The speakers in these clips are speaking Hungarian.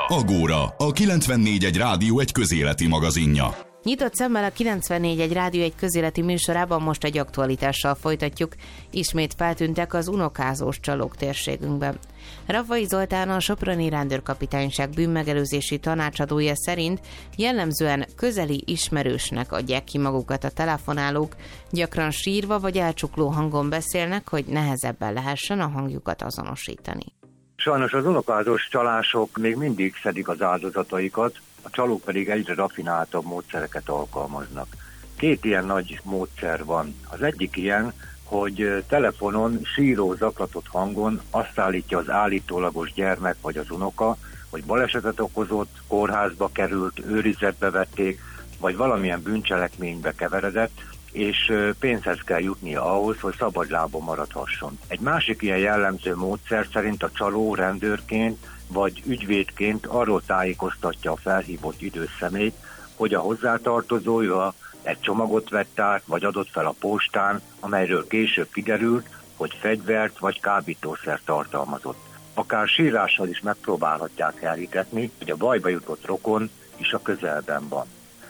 Agóra, a 94.1 Rádió egy közéleti magazinja. Nyitott szemmel a 94.1 Rádió egy közéleti műsorában most egy aktualitással folytatjuk. Ismét feltűntek az unokázós csalók térségünkben. Raffai Zoltán, a Soproni Rendőrkapitányság bűnmegelőzési tanácsadója szerint jellemzően közeli ismerősnek adják ki magukat a telefonálók, gyakran sírva vagy elcsukló hangon beszélnek, hogy nehezebben lehessen a hangjukat azonosítani. Sajnos az unokázós csalások még mindig szedik az áldozataikat, a csalók pedig egyre rafináltabb módszereket alkalmaznak. Két ilyen nagy módszer van. Az egyik ilyen, hogy telefonon síró, zaklatott hangon azt állítja az állítólagos gyermek vagy az unoka, hogy balesetet okozott, kórházba került, őrizetbe vették, vagy valamilyen bűncselekménybe keveredett, és pénzhez kell jutnia ahhoz, hogy szabadlábon maradhasson. Egy másik ilyen jellemző módszer szerint a csaló rendőrként vagy ügyvédként arról tájékoztatja a felhívott idős személyt, hogy a hozzátartozója egy csomagot vett át, vagy adott fel a postán, amelyről később kiderült, hogy fegyvert vagy kábítószert tartalmazott. Akár sírással is megpróbálhatják elhitetni, hogy a bajba jutott rokon is a közelben van.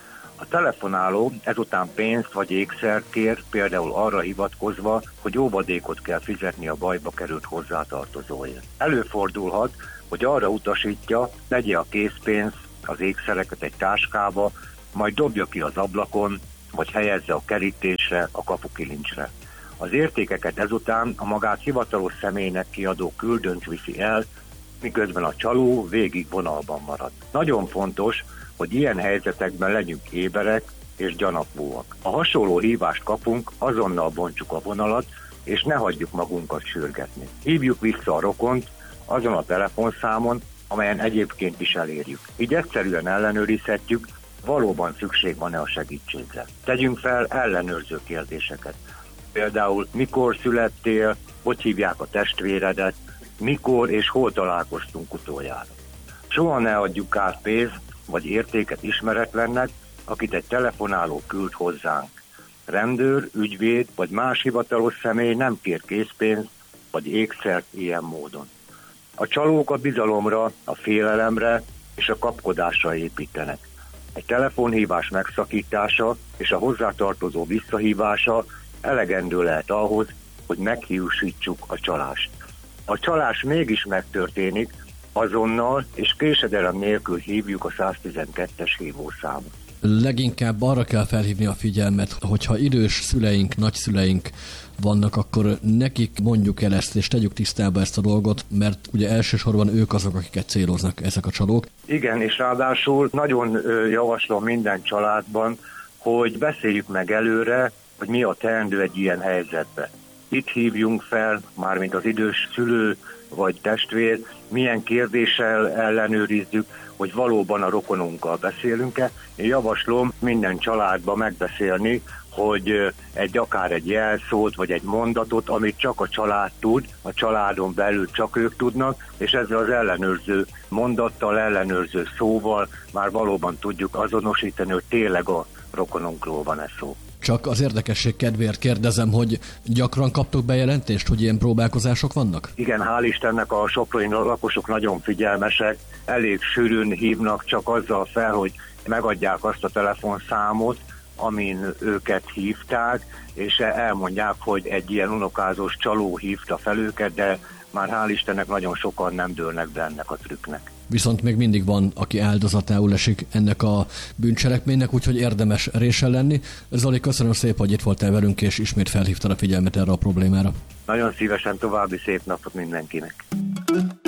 A telefonáló ezután pénzt vagy ékszert kér, például arra hivatkozva, hogy óvadékot kell fizetni a bajba került hozzátartozóért. Előfordulhat, hogy arra utasítja, vegye a készpénzt, az ékszereket egy táskába, majd dobja ki az ablakon, vagy helyezze a kerítésre, a kapukilincsre. Az értékeket ezután a magát hivatalos személynek kiadó küldönc viszi el, miközben a csaló végig vonalban marad. Nagyon fontos, hogy ilyen helyzetekben legyünk éberek és gyanakvóak. Ha hasonló hívást kapunk, azonnal bontsuk a vonalat, és ne hagyjuk magunkat sürgetni. Hívjuk vissza a rokont azon a telefonszámon, amelyen egyébként is elérjük. Így egyszerűen ellenőrizhetjük, valóban szükség van-e a segítségre. Tegyünk fel ellenőrző kérdéseket. Például mikor születtél, hogy hívják a testvéredet, mikor és hol találkoztunk utoljára. Soha ne adjuk át pénzt vagy értéket ismeretlennek, akit egy telefonáló küld hozzánk. Rendőr, ügyvéd vagy más hivatalos személy nem kér készpénzt vagy ékszert ilyen módon. A csalók a bizalomra, a félelemre és a kapkodásra építenek. Egy telefonhívás megszakítása és a hozzátartozó visszahívása elegendő lehet ahhoz, hogy meghiúsítsuk a csalást. A csalás mégis megtörténik, azonnal és késedelem nélkül hívjuk a 112-es hívószámot. Leginkább arra kell felhívni a figyelmet, hogyha idős szüleink, nagyszüleink vannak, akkor nekik mondjuk el ezt, és tegyük tisztába ezt a dolgot, mert ugye elsősorban ők azok, akiket céloznak ezek a csalók. Igen, és ráadásul nagyon javaslom minden családban, hogy beszéljük meg előre, hogy mi a teendő egy ilyen helyzetben. Itt hívjunk fel, mármint az idős szülő vagy testvér, milyen kérdéssel ellenőrizzük, hogy valóban a rokonunkkal beszélünk-e. Én javaslom minden családba megbeszélni, hogy akár egy jelszót vagy egy mondatot, amit csak a család tud, a családon belül csak ők tudnak, és ezzel az ellenőrző mondattal, ellenőrző szóval már valóban tudjuk azonosítani, hogy tényleg a rokonunkról van ez szó. Csak az érdekesség kedvéért kérdezem, hogy gyakran kaptok bejelentést, hogy ilyen próbálkozások vannak? Igen, hál' Istennek a soproni lakosok nagyon figyelmesek, elég sűrűn hívnak csak azzal fel, hogy megadják azt a telefonszámot, amin őket hívták, és elmondják, hogy egy ilyen unokázós csaló hívta fel őket, de már hál' Istennek nagyon sokan nem dőlnek be ennek a trükknek. Viszont még mindig van, aki áldozatául esik ennek a bűncselekménynek, úgyhogy érdemes résen lenni. Zoli, köszönöm szépen, hogy itt voltál velünk, és ismét felhívtad a figyelmet erre a problémára. Nagyon szívesen, további szép napot mindenkinek.